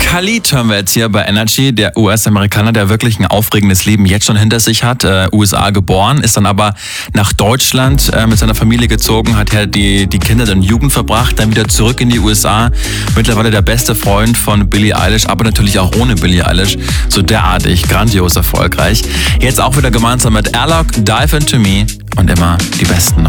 Khalid hören wir jetzt hier bei Energy, der US-Amerikaner, der wirklich ein aufregendes Leben jetzt schon hinter sich hat. USA geboren, ist dann aber nach Deutschland mit seiner Familie gezogen, hat ja die Kinder und Jugend verbracht, dann wieder zurück in die USA. Mittlerweile der beste Freund von Billie Eilish, aber natürlich auch ohne Billie Eilish. So derartig, grandios erfolgreich. Jetzt auch wieder gemeinsam mit Airlock, Dive Into Me und immer die besten